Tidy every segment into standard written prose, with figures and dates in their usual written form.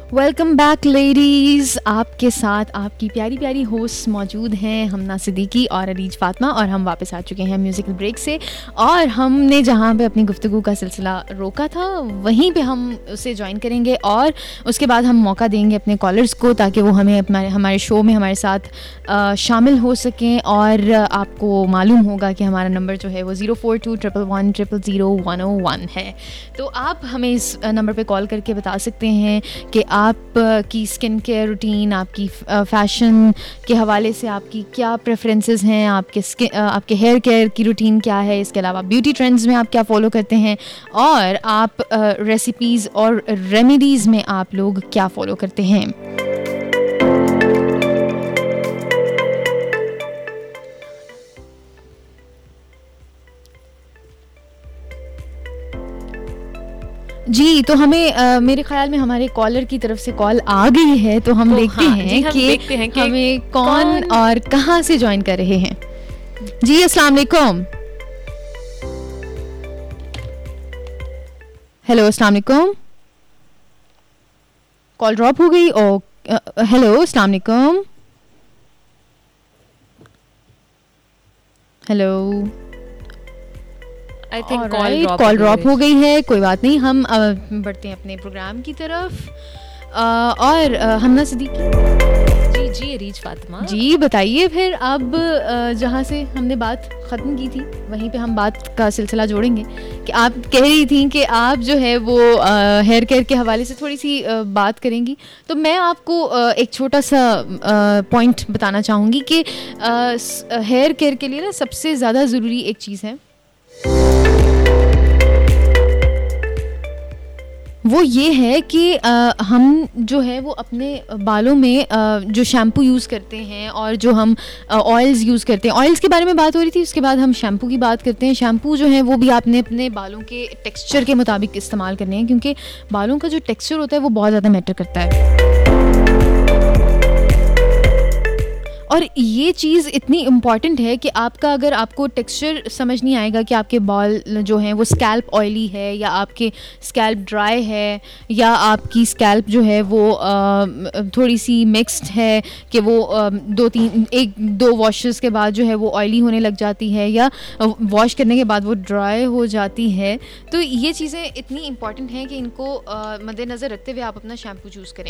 Welcome back ladies, आपके साथ आपकी प्यारी प्यारी होस्ट मौजूद हैं हमना सिद्दीकी और अरीज फातिमा, और हम वापस आ चुके हैं म्यूज़िकल ब्रेक से। और हमने जहाँ पे अपनी गुफ्तगू का सिलसिला रोका था वहीं पे हम उसे ज्वाइन करेंगे, और उसके बाद हम मौका देंगे अपने कॉलर्स को ताकि वो हमें हमारे शो में हमारे साथ शामिल हो सकें। और आपको मालूम होगा कि हमारा नंबर जो है वो 0421110001 है। तो आप हमें इस नंबर पे कॉल करके बता सकते हैं कि आप की स्किन केयर रूटीन, आपकी फ़ैशन के हवाले से आपकी क्या प्रेफरेंसेस हैं, आपके हेयर केयर की रूटीन क्या है, इसके अलावा ब्यूटी ट्रेंड्स में आप क्या फ़ॉलो करते हैं, और आप रेसिपीज़ और रेमेडीज़ में आप लोग क्या फ़ॉलो करते हैं। जी, तो हमें मेरे ख़्याल में हमारे कॉलर की तरफ से कॉल आ गई है, तो हम देखते हैं कि हमें कौन और कहाँ से ज्वाइन कर रहे हैं। जी, अस्सलाम वालेकुम। हेलो, अस्सलाम वालेकुम। कॉल ड्रॉप हो गई। ओ, हेलो, अस्सलाम वालेकुम। Hello, I think call drop हो गई है। कोई बात नहीं, हम बढ़ते हैं अपने प्रोग्राम की तरफ। और हमना सिद्दीकी जी अरीज फातिमा जी, बताइए फिर। अब जहाँ से हमने बात ख़त्म की थी वहीं पे हम बात का सिलसिला जोड़ेंगे कि आप कह रही थी कि आप जो है वो हेयर केयर के हवाले से थोड़ी सी बात करेंगी। तो मैं आपको एक छोटा सा पॉइंट बताना चाहूँगी कि हेयर केयर के लिए ना सबसे ज़्यादा ज़रूरी एक चीज़ है, वो ये है कि हम जो है वो अपने बालों में जो शैम्पू यूज़ करते हैं और जो हम ऑयल्स यूज़ करते हैं, ऑयल्स के बारे में बात हो रही थी, उसके बाद हम शैम्पू की बात करते हैं। शैम्पू जो है वो भी आपने अपने बालों के टेक्सचर के मुताबिक इस्तेमाल करने हैं, क्योंकि बालों का जो टेक्सचर होता है वो बहुत ज़्यादा मैटर करता है। और ये चीज़ इतनी इम्पॉर्टेंट है कि अगर आपको टेक्सचर समझ नहीं आएगा कि आपके बाल जो हैं वो स्कैल्प ऑयली है या आपके स्कैल्प ड्राई है, या आपकी स्कैल्प जो है वो थोड़ी सी मिक्स्ड है कि वो 2 वॉशेस के बाद जो है वो ऑयली होने लग जाती है, या वॉश करने के बाद वो ड्राई हो जाती है। तो ये चीज़ें इतनी इम्पॉर्टेंट हैं कि इनको मद्देनज़र रखते हुए आप अपना शैम्पू चूज़ करें।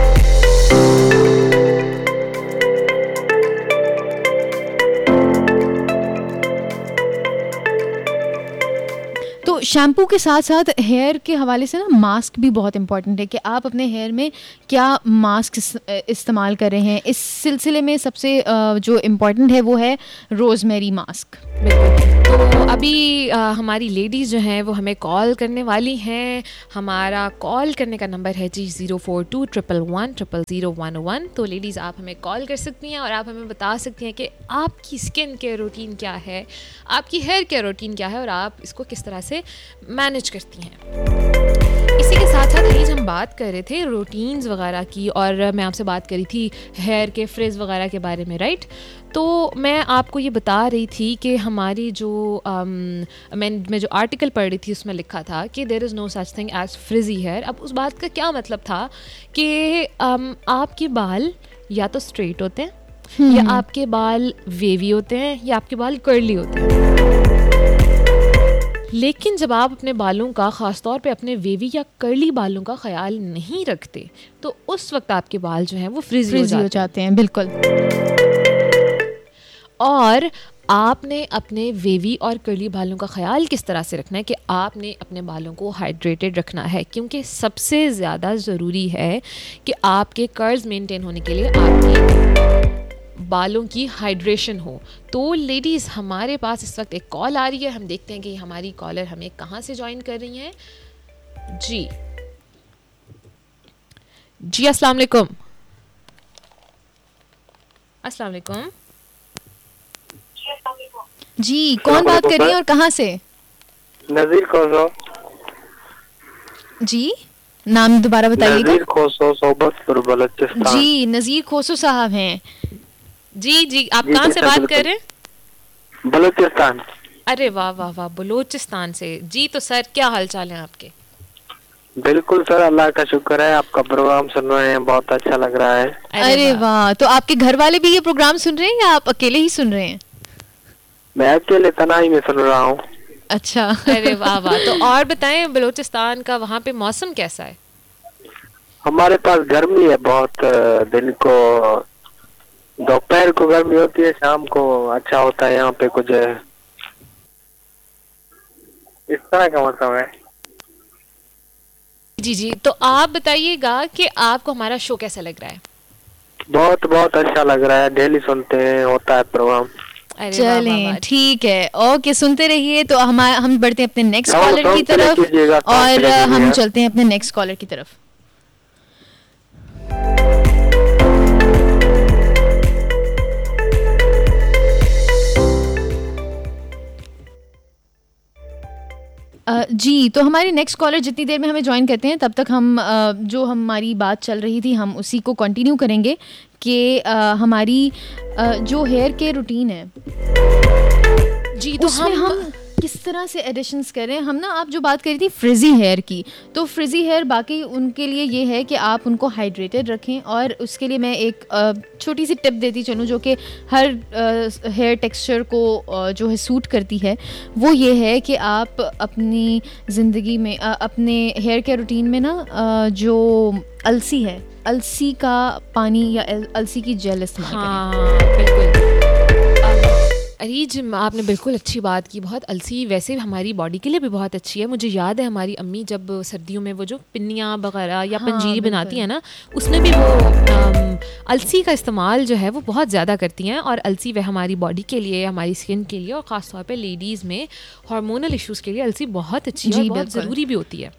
तो शैम्पू के साथ साथ हेयर के हवाले से ना मास्क भी बहुत इंपॉर्टेंट है कि आप अपने हेयर में क्या मास्क इस्तेमाल कर रहे हैं। इस सिलसिले में सबसे जो इम्पॉर्टेंट है वो है रोज़मेरी मास्क। तो अभी हमारी लेडीज़ जो हैं वो हमें कॉल करने वाली हैं। हमारा कॉल करने का नंबर है जी 0421110001। तो लेडीज़ आप हमें कॉल कर सकती हैं और आप हमें बता सकती हैं कि आपकी स्किन केयर रूटीन क्या है, आपकी हेयर केयर रूटीन क्या है, और आप इसको किस तरह से मैनेज करती हैं। इसी के साथ साथ आज हम बात कर रहे थे रूटीन्स वगैरह की, और मैं आपसे बात करी थी हेयर के फ्रिज वगैरह के बारे में, राइट। तो मैं आपको ये बता रही थी कि हमारी जो मैं जो आर्टिकल पढ़ रही थी उसमें लिखा था कि there is no such thing as फ्रिजी hair. अब उस बात का क्या मतलब था कि आपके बाल या तो स्ट्रेट होते हैं, या आपके बाल वेवी होते हैं, या आपके बाल कर्ली होते हैं। लेकिन जब आप अपने बालों का, ख़ास तौर पे अपने वेवी या कर्ली बालों का ख्याल नहीं रखते, तो उस वक्त आपके बाल जो हैं वो फ्रिजी हो जाते हैं। बिल्कुल। और आपने अपने वेवी और कर्ली बालों का ख्याल किस तरह से रखना है कि आपने अपने बालों को हाइड्रेटेड रखना है, क्योंकि सबसे ज़्यादा ज़रूरी है कि आपके कर्ल्स मेंटेन होने के लिए आपके बालों की हाइड्रेशन हो। तो लेडीज़, हमारे पास इस वक्त एक कॉल आ रही है, हम देखते हैं कि हमारी कॉलर हमें कहाँ से ज्वाइन कर रही हैं। जी अस्सलाम वालेकुम। अस्सलाम वालेकुम जी, कौन बात कर रही है और कहाँ से? नज़ीर खोसो। जी, नाम दोबारा बताइएगा। नज़ीर खोसो, सोबतपुर, बलूचिस्तान। जी, नज़ीर खोसो साहब हैं। जी आप कहाँ से बात कर रहे हैं? बलूचिस्तान। अरे वाह वाह वाह, बलूचिस्तान से। जी तो सर, क्या हाल चाल है आपके? बिल्कुल सर, अल्लाह का शुक्र है, आपका प्रोग्राम सुन रहे हैं, बहुत अच्छा लग रहा है। अरे वाह, तो आपके घर वाले भी ये प्रोग्राम सुन रहे हैं या आप अकेले ही सुन रहे हैं? मैं अकेले तनाई में सुन रहा हूँ। अच्छा। अरे वाह वाह। तो और बताएं, बलूचिस्तान का वहाँ पे मौसम कैसा है? हमारे पास गर्मी है बहुत, दिन को दोपहर को गर्मी होती है, शाम को अच्छा होता है। यहाँ पे कुछ इस तरह का मौसम है। जी जी, तो आप बताइएगा कि आपको हमारा शो कैसा लग रहा है? बहुत बहुत अच्छा लग रहा है, डेली सुनते हैं, होता है प्रोग्राम। अरे वाह वाह चलें, वाह। ठीक है, ओके, सुनते रहिए। तो हम बढ़ते हैं अपने नेक्स्ट हाँ, कॉलर की सुनते तरफ कीजिएगा, सुनते और हम कीजिएगा। चलते हैं अपने नेक्स्ट कॉलर की तरफ। जी, तो हमारे नेक्स्ट कॉलर जितनी देर में हमें ज्वाइन करते हैं तब तक हम जो हमारी बात चल रही थी हम उसी को कंटिन्यू करेंगे कि हमारी जो हेयर केयर रूटीन है जी, तो उसमें हम किस तरह से एडिशंस करें। हम ना, आप जो बात करी थी फ्रिजी हेयर की, तो फ्रिजी हेयर बाकी उनके लिए ये है कि आप उनको हाइड्रेटेड रखें, और उसके लिए मैं एक छोटी सी टिप देती चलूँ जो कि हर हेयर टेक्सचर को जो है सूट करती है। वो ये है कि आप अपनी ज़िंदगी में अपने हेयर केयर रूटीन में ना जो अलसी है, अलसी का पानी या अलसी की जेल इस्तेमाल करें। हाँ बिल्कुल। अरीज, आपने बिल्कुल अच्छी बात की। बहुत अलसी वैसे हमारी बॉडी के लिए भी बहुत अच्छी है। मुझे याद है हमारी अम्मी जब सर्दियों में वो जो पिन्नियाँ वगैरह या हाँ, पंजीरी बिल्कुल। बनाती है ना, उसमें भी वो अलसी का इस्तेमाल जो है वो बहुत ज़्यादा करती हैं। और अलसी वह हमारी बॉडी के लिए, हमारी स्किन के लिए, और ख़ास तौर पे लेडीज़ में हार्मोनल इश्यूज़ के लिए अलसी बहुत अच्छी है जी, और बहुत बिल्कुल। ज़रूरी भी होती है।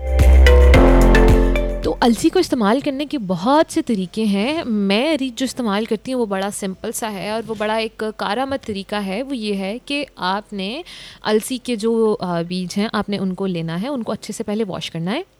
तो अलसी को इस्तेमाल करने के बहुत से तरीके हैं। मैं रीच जो इस्तेमाल करती हूँ वो बड़ा सिंपल सा है और वो बड़ा एक कारामद तरीका है। वो ये है कि आपने अलसी के जो बीज हैं आपने उनको लेना है, उनको अच्छे से पहले वॉश करना है।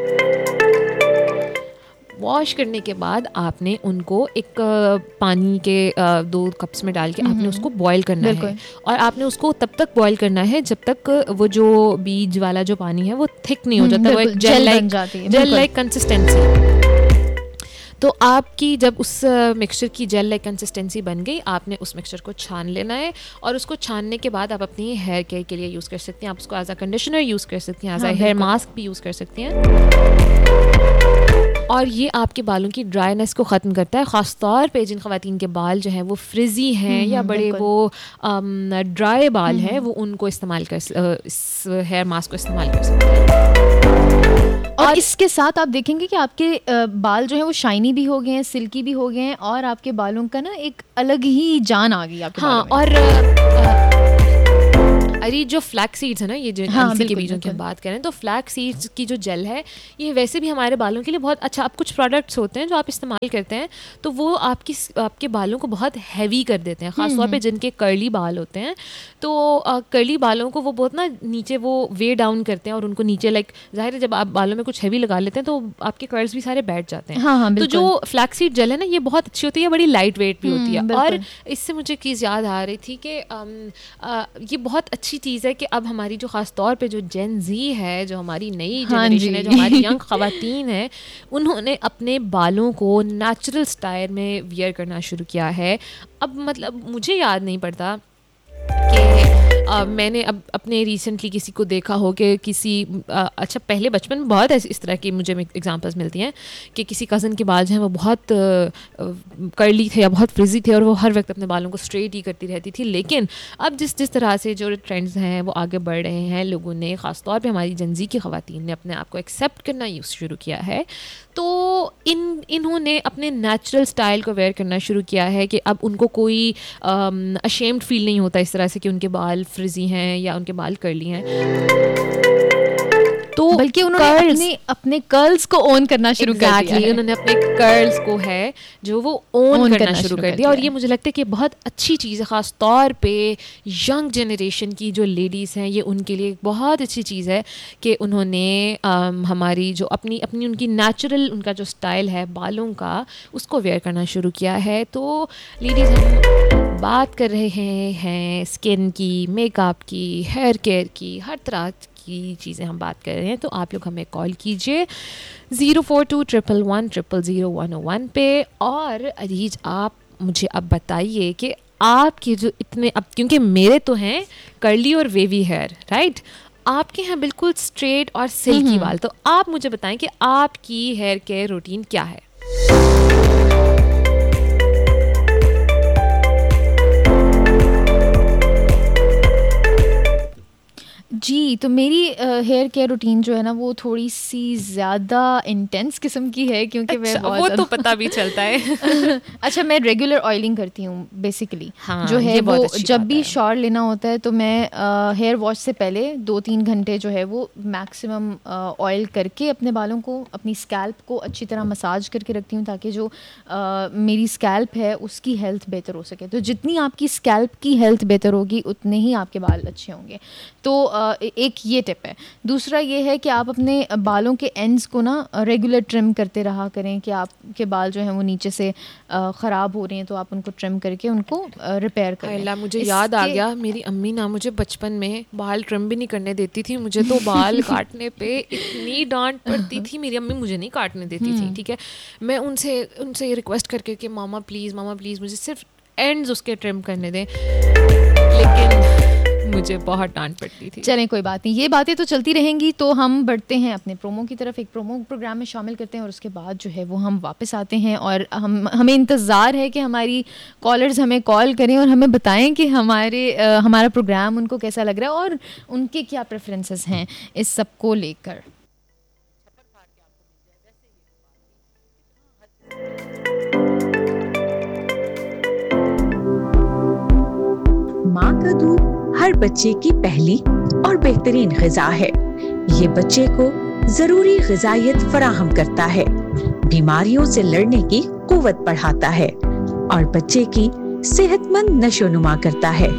वॉश करने के बाद आपने उनको एक पानी के 2 कप्स में डाल के आपने उसको बॉईल करना है। और आपने उसको तब तक बॉईल करना है जब तक वो जो बीज वाला जो पानी है वो थिक नहीं हो जाता, वो एक जेल बन जाती है। Like consistency. तो आपकी जब उस मिक्सचर की जेल लाइक कंसिस्टेंसी बन गई, आपने उस मिक्सचर को छान लेना है। और उसको छानने के बाद आप अपनी हेयर केयर के लिए यूज़ कर सकती हैं। आप उसको एज अ कंडीशनर यूज़ कर सकती हैं, एज अ हेयर मास्क भी यूज़ कर सकती हैं। और ये आपके बालों की ड्राइनेस को ख़त्म करता है। ख़ास तौर पे जिन ख़वातीन के बाल जो हैं वो फ्रिजी हैं या बड़े वो ड्राई बाल हैं, वो उनको इस्तेमाल कर इस हेयर मास्क को इस्तेमाल कर सकते हैं। और इसके साथ आप देखेंगे कि आपके बाल जो है वो शाइनी भी हो गए हैं, सिल्की भी हो गए हैं, और आपके बालों का ना एक अलग ही जान आ गई आपके हाँ। बालों में। और अरे जो फ्लैक्स सीड्स है ना, ये जो अलसी के बीजों की हम बात करें, तो फ्लैक्स सीड्स की जो जेल है ये वैसे भी हमारे बालों के लिए बहुत अच्छा। अब कुछ प्रोडक्ट्स होते हैं जो आप इस्तेमाल करते हैं तो वो आपके बालों को बहुत हैवी कर देते हैं, ख़ासतौर पे जिनके कर्ली बाल होते हैं। तो कर्ली बालों को वो बहुत ना नीचे वो वे डाउन करते हैं और उनको नीचे लाइक, जाहिर है जब आप बालों में कुछ हैवी लगा लेते हैं तो आपके कर्ल्स भी सारे बैठ जाते हैं। हाँ, तो जो फ्लैक्स सीड जेल है ना, ये बहुत अच्छी होती है, बड़ी लाइट वेट भी होती है। और इससे मुझे एक चीज़ याद आ रही थी कि ये बहुत अच्छी चीज़ है कि अब हमारी जो ख़ास तौर पे जो जेन ज़ी है, जो हमारी नई जनरेशन है, जो हमारी यंग ख़वातीन है, उन्होंने अपने बालों को नेचुरल स्टाइल में वियर करना शुरू किया है। अब मतलब मुझे याद नहीं पड़ता कि मैंने अब अपने रिसेंटली किसी को देखा हो कि किसी अच्छा, पहले बचपन में बहुत इस तरह की मुझे एग्जांपल्स मिलती हैं कि किसी कज़न के बाल जो हैं वो बहुत कर्ली थे या बहुत फ्रिजी थे और वो हर वक्त अपने बालों को स्ट्रेट ही करती रहती थी। लेकिन अब जिस तरह से जो ट्रेंड्स हैं वो आगे बढ़ रहे हैं, लोगों ने ख़ास तौर पे हमारी जनजी की ख़वातीन ने अपने आप को एक्सेप्ट करना शुरू किया है। तो इन्होंने अपने नेचुरल स्टाइल को वेयर करना शुरू किया है कि अब उनको कोई अशेम्ड फील नहीं होता इस तरह से कि उनके बाल फ्रिजी हैं या उनके बाल कर्ली हैं। तो बल्कि उन्होंने अपने कर्ल्स को ओन करना शुरू कर दिया है। उन्होंने अपने कर्ल्स को है जो वो ओन करना शुरू कर दिया। और ये मुझे लगता है कि बहुत अच्छी चीज़ है, ख़ास तौर पे यंग जनरेशन की जो लेडीज़ हैं, ये उनके लिए बहुत अच्छी चीज़ है कि उन्होंने हमारी जो अपनी उनकी नेचुरल उनका जो स्टाइल है बालों का, उसको वेयर करना शुरू किया है। तो लेडीज़, हम बात कर रहे हैं स्किन की, मेकअप की, हेयर केयर की, हर तरह की की चीज़ें हम बात कर रहे हैं, तो आप लोग हमें कॉल कीजिए 04211000101 पे। और अरीज, आप मुझे अब बताइए कि आपके जो इतने, अब क्योंकि मेरे तो हैं कर्ली और वेवी हेयर, राइट, आपके हैं बिल्कुल स्ट्रेट और सिल्की बाल, तो आप मुझे बताएं कि आपकी हेयर केयर रूटीन क्या है। जी, तो मेरी हेयर केयर रूटीन जो है ना वो थोड़ी सी ज़्यादा इंटेंस किस्म की है, क्योंकि मैं बहुत वो तो पता भी चलता है। अच्छा, मैं रेगुलर ऑयलिंग करती हूँ बेसिकली। हाँ, जो है वो जब भी है। शॉवर लेना होता है तो मैं हेयर वॉश से पहले 2-3 घंटे जो है वो मैक्सिमम ऑयल करके अपने बालों को, अपनी स्कैल्प को अच्छी तरह मसाज करके रखती हूँ, ताकि जो मेरी स्कैल्प है उसकी हेल्थ बेहतर हो सके। तो जितनी आपकी स्कैल्प की हेल्थ बेहतर होगी उतने ही आपके बाल अच्छे होंगे। तो एक ये टिप है। दूसरा ये है कि आप अपने बालों के एंड्स को ना रेगुलर ट्रिम करते रहा करें, कि आपके बाल जो हैं वो नीचे से ख़राब हो रहे हैं तो आप उनको ट्रिम करके उनको रिपेयर करें। अल्लाह, मुझे याद आ गया, मेरी अम्मी ना मुझे बचपन में बाल ट्रिम भी नहीं करने देती थी। मुझे तो बाल काटने पे इतनी डांट पड़ती थी। मेरी अम्मी मुझे नहीं काटने देती थी, ठीक है। मैं उनसे रिक्वेस्ट करके कि मामा प्लीज़ मुझे सिर्फ एंड्स उसके ट्रिम करने दें, लेकिन मुझे बहुत डांट पड़ती थी। चलें, कोई बात नहीं, ये बातें तो चलती रहेंगी। तो हम बढ़ते हैं अपने प्रोमो की तरफ, एक प्रोमो प्रोग्राम में शामिल करते हैं और उसके बाद जो है वो हम वापस आते हैं। और हमें इंतज़ार है कि हमारी कॉलर्स हमें कॉल करें और हमें बताएं कि हमारा प्रोग्राम उनको कैसा लग रहा है और उनके क्या प्रेफरेंसेस हैं इस सब को लेकर। माँ का दूध हर बच्चे की पहली और बेहतरीन ग़िज़ा है। ये बच्चे को जरूरी ग़िज़ाइयत फराहम करता है, बीमारियों से लड़ने की क़ुव्वत बढ़ाता है और बच्चे की सेहतमंद नशोनुमा करता है।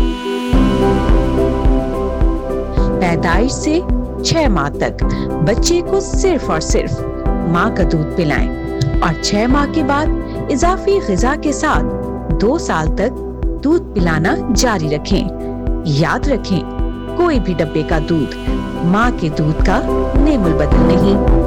पैदाइश से 6 माह तक बच्चे को सिर्फ और सिर्फ माँ का दूध पिलाएं और 6 माह के बाद इजाफी ग़िज़ा के साथ 2 साल तक दूध पिलाना जारी रखें। याद रखें, कोई भी डब्बे का दूध माँ के दूध का नेमुल बदल नहीं।